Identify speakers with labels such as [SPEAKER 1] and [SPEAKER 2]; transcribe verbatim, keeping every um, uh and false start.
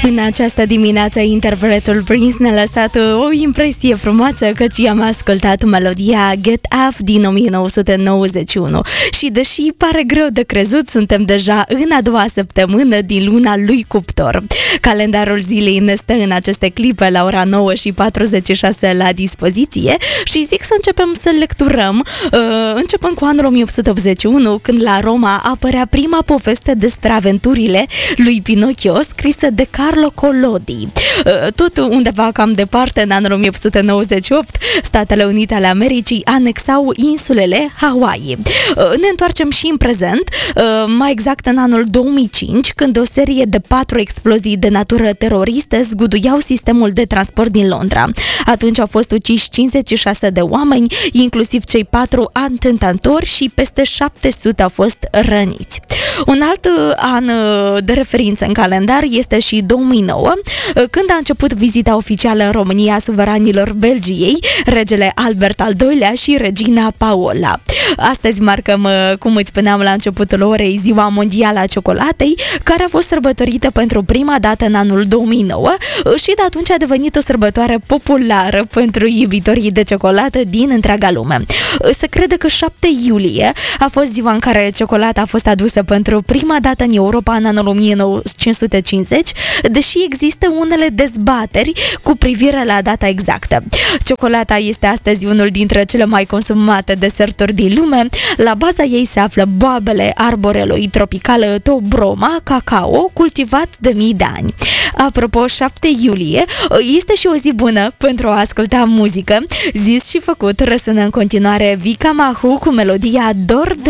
[SPEAKER 1] În această dimineață, interpretul Prince ne-a lăsat o impresie frumoasă, căci i-am ascultat melodia Get Up din o mie nouă sute nouăzeci și unu. Și deși pare greu de crezut, suntem deja în a doua săptămână din luna lui Cuptor. Calendarul zilei ne stă în aceste clipe la ora nouă și patruzeci și șase la dispoziție și zic să începem să lecturăm, uh, începând cu anul o mie opt sute optzeci și unu, când la Roma apărea prima poveste despre aventurile lui Pinocchio, scrisă de Carlo Collodi. Tot undeva cam departe, în anul o mie opt sute nouăzeci și opt, Statele Unite ale Americii anexau insulele Hawaii. Ne întoarcem și în prezent, mai exact în anul două mii cinci, când o serie de patru explozii de natură teroristă zguduiau sistemul de transport din Londra. Atunci au fost uciși cincizeci și șase de oameni, inclusiv cei patru atentatori, și peste șapte sute au fost răniți. Un alt an de referință în calendar este și două mii nouă, când a început vizita oficială în România suveranilor Belgiei, regele Albert al doilea și regina Paola. Astăzi marcăm, cum îți spuneam la începutul orei, Ziua Mondială a Ciocolatei, care a fost sărbătorită pentru prima dată în anul două mii nouă și de atunci a devenit o sărbătoare populară pentru iubitorii de ciocolată din întreaga lume. Se crede că șapte iulie a fost ziua în care ciocolata a fost adusă pentru prima dată în Europa în anul o mie cinci sute cincizeci, deși există unele dezbateri cu privire la data exactă. Ciocolata este astăzi unul dintre cele mai consumate deserturi din lume. La baza ei se află boabele arborelui tropical Tobroma cacao, cultivat de mii de ani. Apropo, șapte iulie este și o zi bună pentru a asculta muzică. Zis și făcut, răsună în continuare Vica Mahu cu melodia Dor de